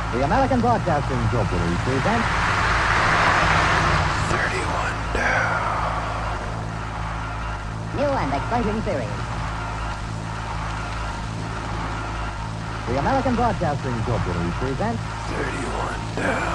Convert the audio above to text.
The American Broadcasting Company presents 31 down. new and exciting series. The American Broadcasting Company presents 31 down.